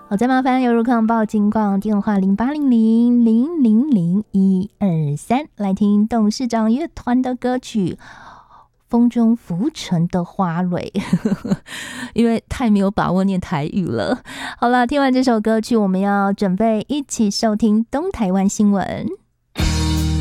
好，再麻烦有入康报金广电话0800000123来听董事长乐团的歌曲风中浮沉的花蕊因为太没有把握念台语了。好了，听完这首歌曲，我们要准备一起收听东台湾新闻。